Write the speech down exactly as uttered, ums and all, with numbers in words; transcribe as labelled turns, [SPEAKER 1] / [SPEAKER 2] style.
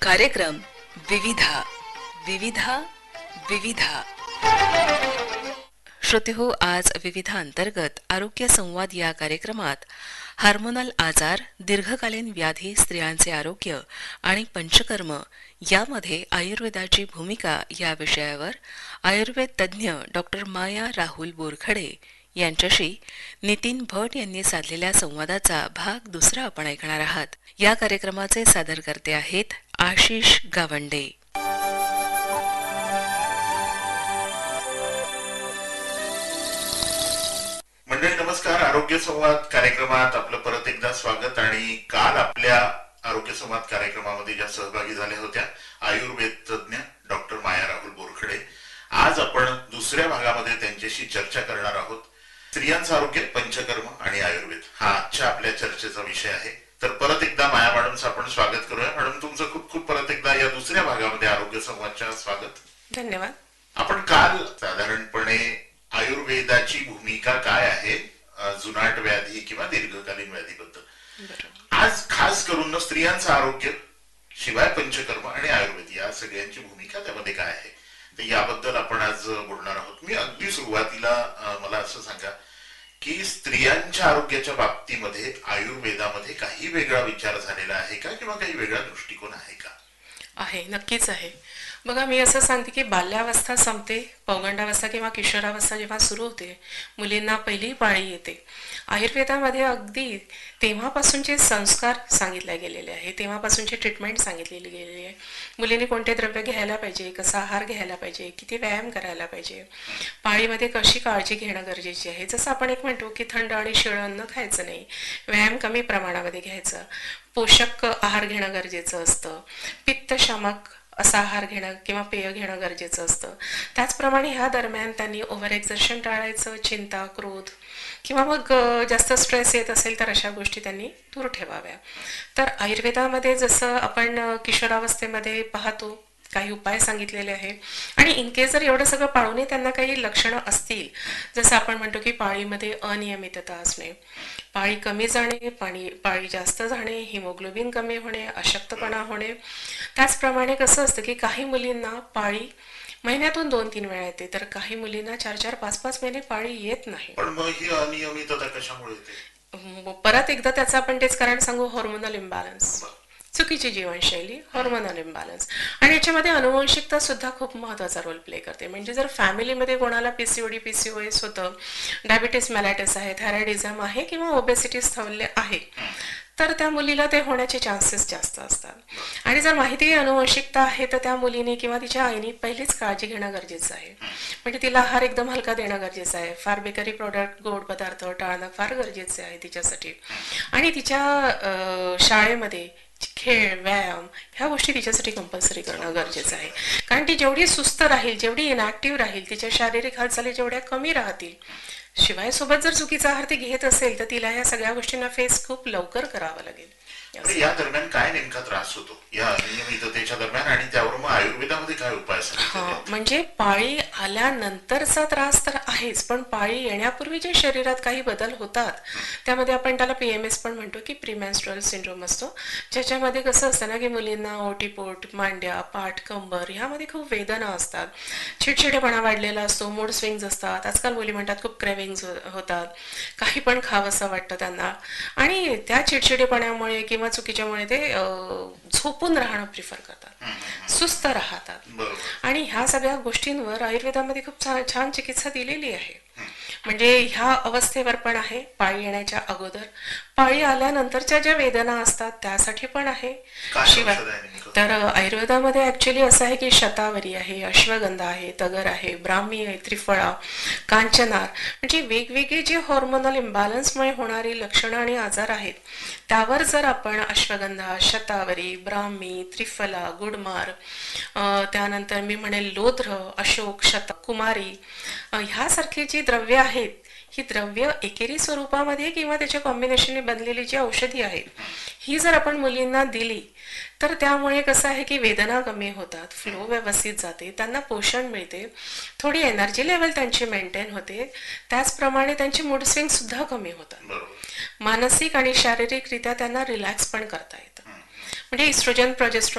[SPEAKER 1] कार्यक्रम विविधा विविधा विविधा. श्रोते हो, आज विविधा अंतर्गत आरोग्य संवाद या कार्यक्रमात हार्मोनल आजार, दीर्घकालीन व्याधी, स्त्रियांचे आरोग्य आणि पंचकर्म यामध्ये आयुर्वेदाची भूमिका या विषयावर आयुर्वेद तज्ज्ञ डॉक्टर माया राहुल बोरखडे यांच्याशी नितीन भट यांनी साधलेल्या संवादाचा भाग दुसरा आपण ऐकणार आहात. या कार्यक्रमाचे सादरकर्ते आहेत आशिष गावंडे.
[SPEAKER 2] मंडळी नमस्कार. आरोग्य संवाद कार्यक्रमात आपलं परत एकदा स्वागत. आणि काल आपल्या आरोग्य संवाद कार्यक्रमामध्ये ज्या सहभागी झाल्या होत्या आयुर्वेद तज्ज्ञ डॉक्टर माया राहुल बोरखडे, आज आपण दुसऱ्या भागामध्ये त्यांच्याशी चर्चा करणार आहोत. स्त्रियांचं आरोग्य, पंचकर्म आणि आयुर्वेद हा आजच्या आपल्या चर्चेचा विषय आहे. तर परत एकदा माया मॅडमचं आपण स्वागत करूया. मॅडम, तुमचं खूप खूप परत एकदा या दुसऱ्या भागामध्ये आरोग्य संवादच्या स्वागत.
[SPEAKER 3] धन्यवाद.
[SPEAKER 2] आपण काल साधारणपणे आयुर्वेदाची भूमिका काय आहे जुनाट व्याधी किंवा दीर्घकालीन व्याधीबद्दल, आज खास करून स्त्रियांचं आरोग्य शिवाय पंचकर्म आणि आयुर्वेद या सगळ्यांची भूमिका त्यामध्ये काय आहे, तर याबद्दल आपण आज बोलणार आहोत. मी अगदी सुरुवातीला मला असं सांगा की स्त्रियांच्या आरोग्याच्या बाबतीमध्ये आयुर्वेदामध्ये काही वेगळा विचार झालेला आहे का, किंवा काही वेगळा दृष्टिकोन आहे का?
[SPEAKER 3] आहे, नक्कीच आहे. बघा, मी असं सांगते की बाल्यावस्था संपते, पौगंडावस्था किंवा किशोरावस्था जेव्हा सुरू होते, मुलींना पहिली पाळी येते, आयुर्वेदामध्ये अगदी तेव्हापासूनचे संस्कार सांगितले गेलेले आहे, तेव्हापासूनची ट्रीटमेंट सांगितलेली गेलेली आहे. मुलींनी कोणते द्रव्य घ्यायला पाहिजे, कसा आहार घ्यायला पाहिजे, किती व्यायाम करायला पाहिजे, पाळीमध्ये कशी काळजी घेणं गरजेची आहे. जसं आपण एक म्हणतो की थंड आणि शिळ अन्न खायचं नाही, व्यायाम कमी प्रमाणामध्ये घ्यायचं, पोषक आहार घेणं गरजेचं असतं, पित्तशामक असा आहार घेणं किंवा पेय घेणं गरजेचं असतं. त्याचप्रमाणे ह्या दरम्यान त्यांनी ओव्हर एक्झर्शन टाळायचं, चिंता, क्रोध किंवा मग जास्त स्ट्रेस येत असेल तर अशा गोष्टी त्यांनी दूर ठेवाव्या. तर आयुर्वेदामध्ये जसं आपण किशोरावस्थेमध्ये पाहतो काही उपाय सांगितलेले आहे, आणि इनकेस जर एवढं सगळं पाळूनही त्यांना काही लक्षणं असतील, जसं आपण म्हणतो की पाळीमध्ये अनियमितता असणे, पाळी कमी जाणे, पाणी पाळी जास्त जाणे, हिमोग्लोबिन कमी होणे, अशक्तपणा होणे. त्याचप्रमाणे कसं असतं की काही मुलींना पाळी महिन्यातून दोन तीन वेळा येते, तर काही मुलींना चार चार पाच पाच महिने पाळी येत नाही.
[SPEAKER 2] पण मग ही अनियमितता कशामुळे येते?
[SPEAKER 3] परत एकदा त्याचं आपण तेच कारण सांगू, हॉर्मोनल इम्बॅलन्स, चुकीची जीवनशैली, हॉर्मोनल इम्बॅलन्स. आणि याच्यामध्ये अनुवंशिकता सुद्धा खूप महत्त्वाचा रोल प्ले करते. म्हणजे जर फॅमिलीमध्ये कोणाला पीसीओडी पीसीओएस होतं, डायबिटीस मेलायटिस आहे, थायरॉइडिझम आहे किंवा ओबेसिटी स्थवल्य आहे, तर त्या मुलीला ते होण्याचे चान्सेस जास्त असतात. आणि जर माहिती अनुवंशिकता आहे तर त्या मुलीने किंवा तिच्या आईने पहिलीच काळजी घेणं गरजेचं आहे. म्हणजे तिला आहार एकदम हलका देणं गरजेचं आहे, फार बेकरी प्रोडक्ट, गोड पदार्थ टाळणं फार गरजेचे आहे तिच्यासाठी. आणि तिच्या शाळेमध्ये खेळ, व्यायाम ह्या गोष्टी तिच्यासाठी कंपल्सरी करणं गरजेचं आहे. कारण ती जेवढी सुस्त राहील, जेवढी इनॅक्टिव्ह राहील, तिच्या शारीरिक हालचाली जेवढ्या कमी राहतील, शिवाय सोबत जर चुकीचा आहार ती घेत असेल तर तिला या सगळ्या गोष्टींना फेस खूप लवकर करावं लागेल.
[SPEAKER 2] या दरम्यान काय नेमका त्रास होतो या अनियमिततेच्या दरम्यान, आणि त्यावर मग आयुर्वेदामध्ये काय उपाय असतात?
[SPEAKER 3] म्हणजे पाळी आल्यानंतरचा त्रास तर आहेच, पण पाळी येण्यापूर्वी जे शरीरात काही बदल होतात त्यामध्ये आपण त्याला पीएमएस पण म्हणतो की प्रीमेन्स्ट्रुअल सिंड्रोम असतो, ज्याच्यामध्ये कसं असतं ना की मुलींना ओटीपोट, मांड्या, पाठ, कंबर ह्यामध्ये खूप वेदना असतात, चिडचिडेपणा वाढलेला असतो, मूड स्विंग्स असतात. आजकाल मुली म्हणतात खूप क्रेविंग्स होतात, काही पण खावंसं वाटतं त्यांना, आणि त्या चिडचिडेपणामुळे किंवा चुकीच्यामुळे ते झोपून राहणं प्रिफर करतात, सुस्त राहतात. आणि ह्या सगळ्या गोष्टींवर आयुर्वेदामध्ये खूप छान चिकित्सा दिलेली आहे. म्हणजे ह्या अवस्थेवर पण आहे, पाळी येण्याच्या अगोदर, पाळी आल्यानंतरच्या ज्या वेदना असतात त्यासाठी पण आहे. शिवाय तर आयुर्वेदामध्ये ऍक्च्युली असं आहे की शतावरी आहे, अश्वगंधा आहे, तगर आहे, ब्राह्मी आहे, त्रिफळा, कांचनार, म्हणजे वेगवेगळे जे हॉर्मोनल इम्बॅलन्समुळे होणारी लक्षणं आणि आजार आहेत त्यावर जर आपण अश्वगंधा, शतावरी, ब्राह्मी, त्रिफला, गुडमार, त्यानंतर मी म्हणेल लोध्र, अशोक, शत, कुमारी ह्यासारखे जी द्रव्य आहेत, ही द्रव्य एकेरी स्वरूपामध्ये किंवा त्याच्या कॉम्बिनेशनने बनलेली जी औषधी आहेत ही जर आपण मुलींना दिली तर त्यामुळे कसं आहे की वेदना कमी होतात, फ्लो व्यवस्थित जाते, त्यांना पोषण मिळते, थोडी एनर्जी लेवल त्यांची मेंटेन होते, त्याचप्रमाणे त्यांची मूड स्विंग सुद्धा कमी होतात, मानसिक आणि शारीरिकरित्या त्यांना रिलॅक्स पण करता येतं. म्हणजे इस्ट्रोजन, प्रोजेस्ट्रॉन